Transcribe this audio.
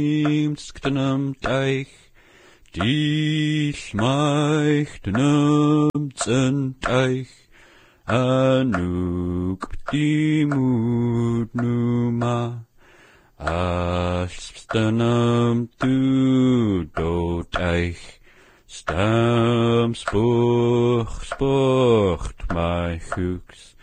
Imsktanam taich, Dilmaichtanam zentaich, Anukptimud numa, Aspstanam tu dotaich, Stam spocht my hooks,